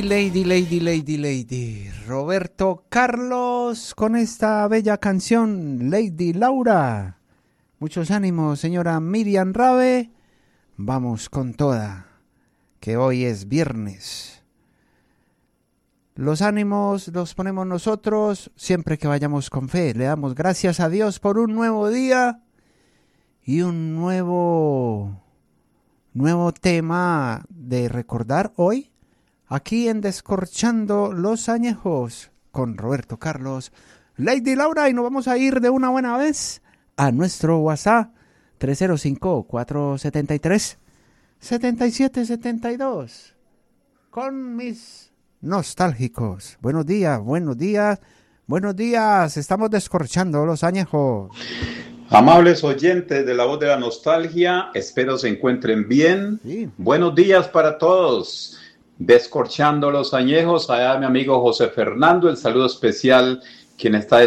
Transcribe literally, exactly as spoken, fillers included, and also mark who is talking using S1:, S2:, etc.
S1: Lady, lady, lady, lady. Roberto Carlos con esta bella canción, Lady Laura. Muchos ánimos, señora Miriam Rabe. Vamos con toda, que hoy es viernes. Los ánimos los ponemos nosotros siempre que vayamos con fe. Le damos gracias a Dios por un nuevo día y un nuevo, nuevo tema de recordar hoy. Aquí en Descorchando los Añejos con Roberto Carlos, Lady Laura, y nos vamos a ir de una buena vez a nuestro WhatsApp tres cero cinco, cuatro siete tres, siete siete siete dos con mis nostálgicos. Buenos días, buenos días, buenos días, estamos descorchando los añejos.
S2: Amables oyentes de La Voz de la Nostalgia, espero se encuentren bien. Sí. Buenos días para todos. Descorchando los añejos, allá mi amigo José Fernando, el saludo especial, quien está